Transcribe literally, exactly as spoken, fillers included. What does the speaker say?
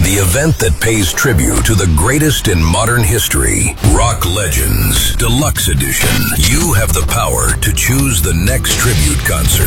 The event that pays tribute to the greatest in modern history. Rock Legends Deluxe Edition. You have the power to choose the next tribute concert.